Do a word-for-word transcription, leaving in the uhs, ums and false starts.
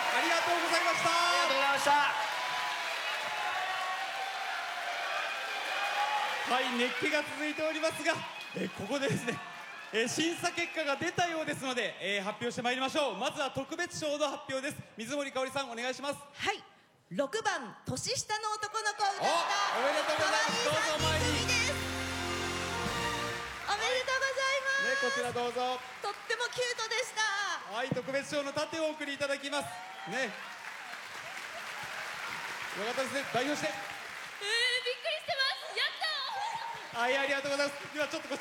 ありがとうございました。 ありがとうございました。 はい、熱気が続いておりますが、えーここでですね、えー審査結果が出たようですので、えー発表してまいりましょう。まずは特別賞の発表です。水森かおりさん、お願いします。 はい、ろくばん年下の男の子を歌ったおおめでとうございます。どうぞ前に。 です。おめでとうございます。 ね、こちらどうぞ。 とってもキュートでした。 はい、特別賞の盾をお送りいただきます。ね。よかったですね。代表して。 えー、びっくりしてます。やったー。 はい、ありがとうございます。ではちょっとこちら